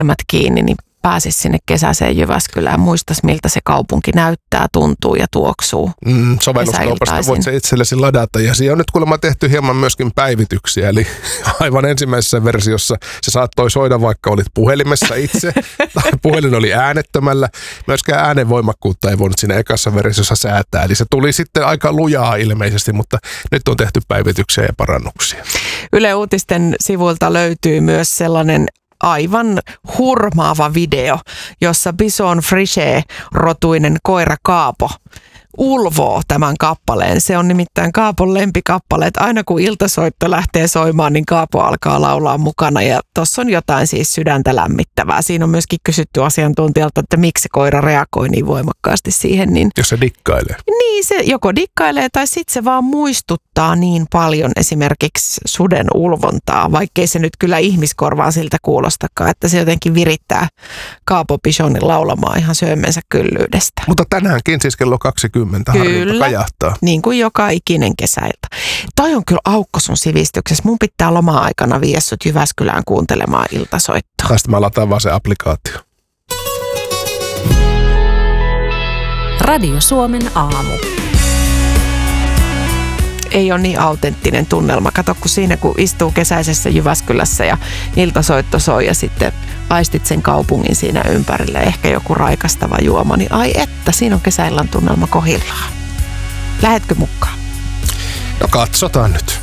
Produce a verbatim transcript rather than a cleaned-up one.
silmät kiinni, niin pääsisi sinne kesäiseen Jyväskylään. Muistas, miltä se kaupunki näyttää, tuntuu ja tuoksuu. Mm, sovelluskaupasta voit se itsellesi ladata. Ja siihen on nyt kuulemma tehty hieman myöskin päivityksiä. Eli aivan ensimmäisessä versiossa se saattoi soida, vaikka olit puhelimessa itse. Tai puhelin oli äänettömällä. Myöskään äänenvoimakkuutta ei voinut siinä ekassa versiossa säätää. Eli se tuli sitten aika lujaa ilmeisesti, mutta nyt on tehty päivityksiä ja parannuksia. Yle Uutisten sivuilta löytyy myös sellainen aivan hurmaava video, jossa Bison Frichet-rotuinen koira Kaapo ulvoo tämän kappaleen. Se on nimittäin Kaapon lempikappale, että aina kun iltasoitto lähtee soimaan, niin Kaapo alkaa laulaa mukana. Ja tuossa on jotain siis sydäntä lämmittävää. Siinä on myöskin kysytty asiantuntijalta, että miksi se koira reagoi niin voimakkaasti siihen. Niin, jos se dikkailee. Niin, se joko dikkailee tai sitten se vaan muistuttaa niin paljon esimerkiksi suden ulvontaa, vaikkei se nyt kyllä ihmiskorvaan siltä kuulostakaan, että se jotenkin virittää Kaapo Bisonin laulamaan ihan syömensä kyllyydestä. Mutta tänäänkin siis kello kaksikymmentä. Kyllä, niin kuin joka ikinen kesäiltä. Toi on kyllä aukko sun sivistyksessä. Mun pitää loma-aikana viedä sut Jyväskylään kuuntelemaan iltasoittoa. Tästä mä lataan vaan se applikaatio. Radio Suomen aamu. Ei ole niin autenttinen tunnelma. Kato, kun siinä kun istuu kesäisessä Jyväskylässä ja iltasoitto soi ja sitten aistit sen kaupungin siinä ympärillä, ehkä joku raikastava juoma, niin ai että, siinä on kesäillan tunnelma kohillaan. Lähetkö mukaan? No katsotaan nyt.